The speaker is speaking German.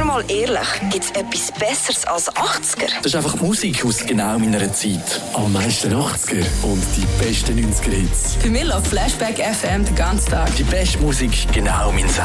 wir mal ehrlich, gibt es etwas Besseres als 80er? Das ist einfach Musik aus genau meiner Zeit. Am meisten 80er und die besten 90er Hits. Für mich läuft Flashback FM den ganzen Tag. Die beste Musik genau mein